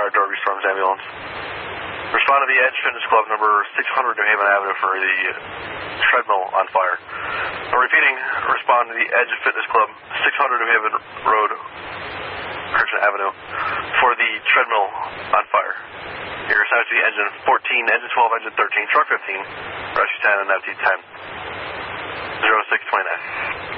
Fire Derby Storms Ambulance. Respond to the Edge Fitness Club, number 600 New Haven Avenue for the treadmill on fire. Repeating, respond to the Edge Fitness Club, 600 New Haven Road, Christian Avenue, for the treadmill on fire. You're assigned to the engine 14, engine 12, engine 13, truck 15, rescue 10, and FT 10. 0629.